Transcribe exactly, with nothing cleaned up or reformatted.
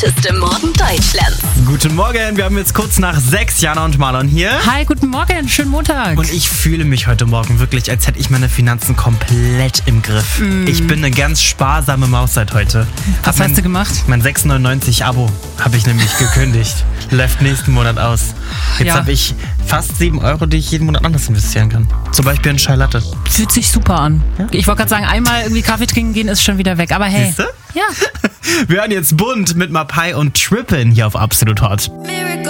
Beste Morgen Deutschlands. Guten Morgen, wir haben jetzt kurz nach sechs, Jana und Marlon hier. Hi, guten Morgen, schönen Montag. Und ich fühle mich heute Morgen wirklich, als hätte ich meine Finanzen komplett im Griff. Mm. Ich bin eine ganz sparsame Maus seit heute. Was Hab hast mein, du gemacht? Mein sechs neunundneunzig Abo habe ich nämlich gekündigt. Läuft nächsten Monat aus. Jetzt Ja. habe ich fast sieben Euro, die ich jeden Monat anders investieren kann. Zum Beispiel in Chai Latte. Fühlt sich super an. Ja? Ich wollte gerade sagen, einmal irgendwie Kaffee trinken gehen ist schon wieder weg. Aber hey. Siehste? Ja. Wir hören jetzt bunt mit Mapai und Trippin hier auf Absolut Hot. Miracle